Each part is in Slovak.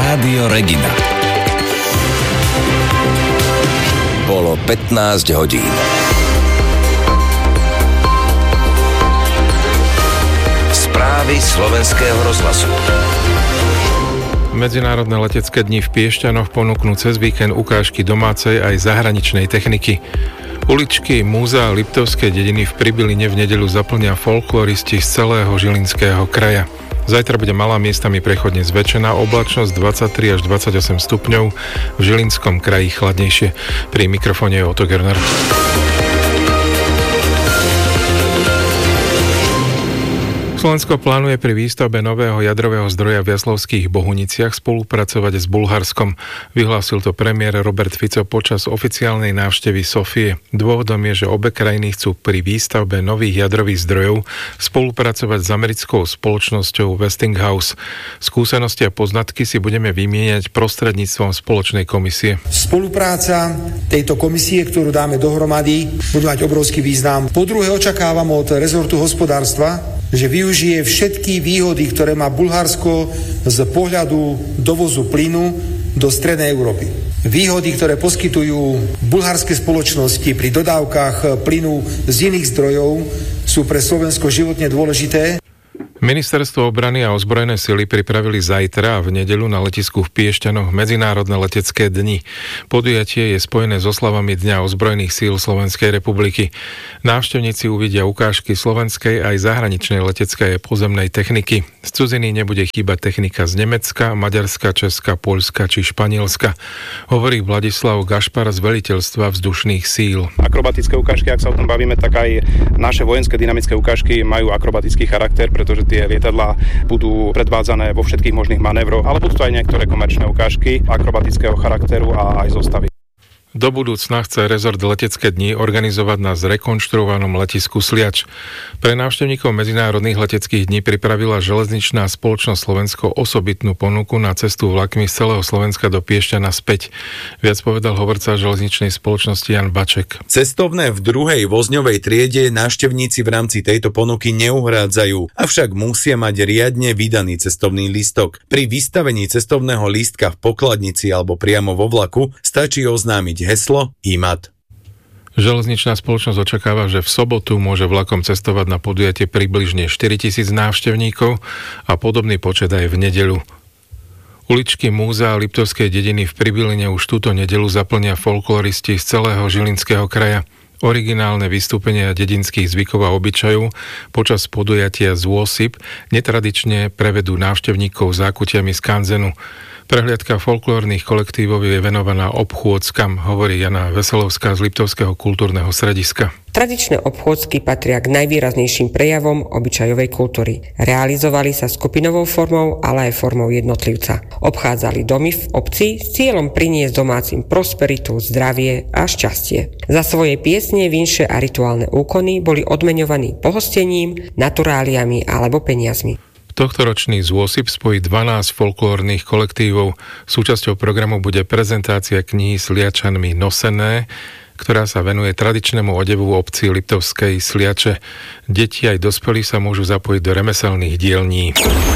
Rádio Regina. Bolo 15 hodín. Správy slovenského rozhlasu. Medzinárodné letecké dni v Piešťanoch ponúknú cez víkend ukážky domácej aj zahraničnej techniky. Uličky múzea Liptovskej dediny v Pribyline v nedeľu zaplnia folkloristi z celého Žilinského kraja. Zajtra bude malá miestami prechodne zväčšená oblačnosť 23 až 28 stupňov, v Žilinskom kraji chladnejšie. Pri mikrofóne je Otto Gerner. Slovensko plánuje pri výstavbe nového jadrového zdroja v Jaslovských Bohuniciach spolupracovať s Bulharskom. Vyhlásil to premiér Robert Fico počas oficiálnej návštevy Sofie. Dôvodom je, že obe krajiny chcú pri výstavbe nových jadrových zdrojov spolupracovať s americkou spoločnosťou Westinghouse. Skúsenosti a poznatky si budeme vymieňať prostredníctvom spoločnej komisie. Spolupráca tejto komisie, ktorú dáme dohromady, bude mať obrovský význam. Po druhé, očakávam od rezortu hospodárstva, že využije všetky výhody, ktoré má Bulharsko z pohľadu dovozu plynu do strednej Európy. Výhody, ktoré poskytujú bulharské spoločnosti pri dodávkach plynu z iných zdrojov, sú pre Slovensko životne dôležité. Ministerstvo obrany a ozbrojené sily pripravili zajtra a v nedeľu na letisku v Piešťanoch medzinárodné letecké dni. Podujatie je spojené s oslavami Dňa ozbrojených síl Slovenskej republiky. Návštevníci uvidia ukážky slovenskej aj zahraničnej leteckej a pozemnej techniky. Z cudziny nebude chýbať technika z Nemecka, Maďarska, Česka, Poľska či Španielska, hovorí Vladislav Gašpar z veliteľstva vzdušných síl. Akrobatické ukážky, ak sa o tom bavíme, tak aj naše vojenské dynamické ukážky majú akrobatický charakter, pretože tie lietadlá budú predvádzané vo všetkých možných manévroch, ale budú to aj niektoré komerčné ukážky akrobatického charakteru a aj zostavy. Do budúcna chce rezort letecké dni organizovať na zrekonštruovanom letisku Sliač. Pre návštevníkov medzinárodných leteckých dní pripravila železničná spoločnosť Slovensko osobitnú ponuku na cestu vlakmi z celého Slovenska do Piešťana späť. Viac povedal hovorca železničnej spoločnosti Jan Baček. Cestovné v druhej vozňovej triede návštevníci v rámci tejto ponuky neuhrádzajú, avšak musia mať riadne vydaný cestovný lístok. Pri vystavení cestovného lístka v pokladnici alebo priamo vo vlaku stačí oznámiť heslo IMAT. Železničná spoločnosť očakáva, že v sobotu môže vlakom cestovať na podujatie približne 4000 návštevníkov a podobný počet aj v nedeľu. Uličky múzea Liptovskej dediny v Pribyline už túto nedeľu zaplnia folkloristi z celého Žilinského kraja. Originálne vystúpenia dedinských zvykov a obyčajov počas podujatia Zôsip netradične prevedú návštevníkov zákutiami z kanzenu. Prehliadka folklórnych kolektívov je venovaná obchôdzkam, hovorí Jana Veselovská z Liptovského kultúrneho strediska. Tradičné obchôdzky patria k najvýraznejším prejavom obyčajovej kultúry. Realizovali sa skupinovou formou, ale aj formou jednotlivca. Obchádzali domy v obci s cieľom priniesť domácim prosperitu, zdravie a šťastie. Za svoje piesne, vinše a rituálne úkony boli odmeňovaní pohostením, naturáliami alebo peniazmi. Tohtoročný Zôsip spojí 12 folklórnych kolektívov. Súčasťou programu bude prezentácia knihy Sliačanmi nosené, ktorá sa venuje tradičnému odevu obci Liptovskej Sliače. Deti aj dospelí sa môžu zapojiť do remeselných dielní.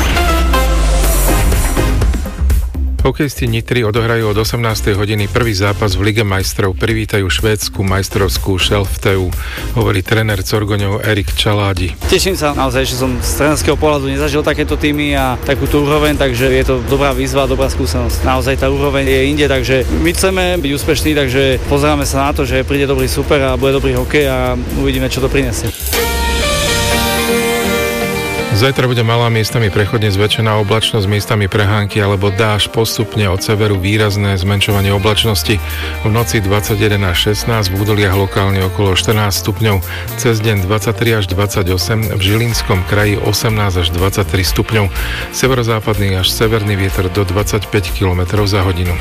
Hokejisti Nitry odohrajú od 18. hodiny prvý zápas v Lige majstrov. Privítajú švédsku majstrovskú Skellefteå, hovorí tréner Corgoňov Erik Čaládi. Teším sa naozaj, že som z trénerského pohľadu nezažil takéto týmy a takúto úroveň, takže je to dobrá výzva, dobrá skúsenosť. Naozaj tá úroveň je inde, takže my chceme byť úspešní, takže pozeráme sa na to, že príde dobrý super a bude dobrý hokej a uvidíme, čo to prinesie. Zajtra bude malá miestami prechodne zväčšená oblačnosť, miestami prehánky alebo dážď, postupne od severu výrazné zmenšovanie oblačnosti. V noci 21 až 16, v údoliach lokálne okolo 14 stupňov, cez deň 23 až 28, v Žilinskom kraji 18 až 23 stupňov, severozápadný až severný vietor do 25 km za hodinu.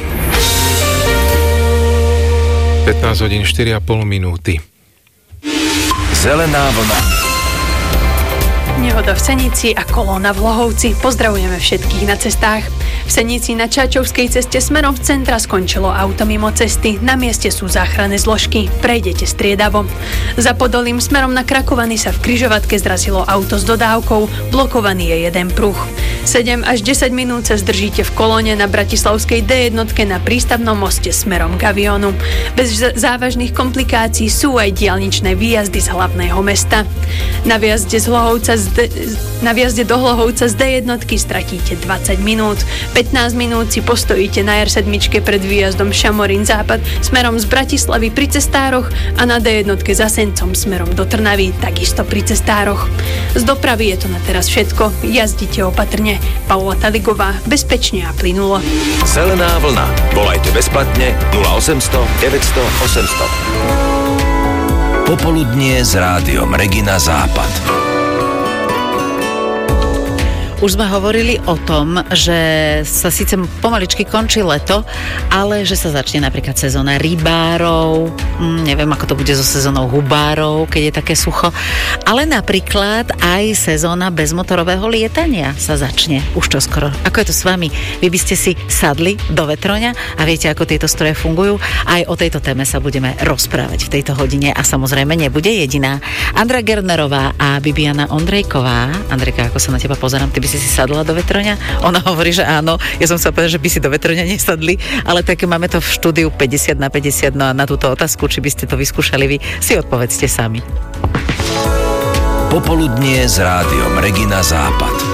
15 hodín 4,5 minúty. Zelená vlna. Nehoda v Senici a kolóna v Lohovci. Pozdravujeme všetkých na cestách. V V Senici na Čačovskej ceste smerom v centra skončilo auto mimo cesty. Na mieste sú záchranné zložky. Prejdete striedavo. Za Podolím smerom na Krakovany sa v križovatke zrazilo auto s dodávkou. Blokovaný je jeden pruh. 7 až 10 minút sa zdržíte v kolóne na Bratislavskej D1 na prístavnom moste smerom k Avionu. Bez závažných komplikácií sú aj diaľničné výjazdy z hlavného mesta. Na výjazde do Hlohovca z D1 stratíte 20 minút. 15 minút si postojíte na R7 pred výjazdom Šamorín západ smerom z Bratislavy pri cestároch a na D1 za Sencom smerom do Trnavy takisto pri cestároch. Z dopravy je to na teraz všetko. Jazdite opatrne. Paula Taligová, bezpečne a plynulo. Zelená vlna. Volajte bezplatne 0800 900 800. Popoludnie s rádiom Regina Západ. Už sme hovorili o tom, že sa síce pomaličky končí leto, ale že sa začne napríklad sezóna rybárov, neviem ako to bude so sezónou hubárov, keď je také sucho, ale napríklad aj sezóna bezmotorového lietania sa začne už čoskoro. Ako je to s vami? Vy by ste si sadli do vetroňa a viete, ako tieto stroje fungujú? Aj o tejto téme sa budeme rozprávať v tejto hodine a samozrejme nebude jediná. Andrea Gernerová a Bibiana Ondrejková. Andrejka, ako sa na teba pozerám, ty by si sadla do vetroňa? Ona hovorí, že áno. Ja som sa povedala, že by si do vetroňa nesadli, ale tak máme to v štúdiu 50/50, no a na túto otázku, či by ste to vyskúšali vy, si odpovedzte sami. Popoludnie s rádiom Regina Západ.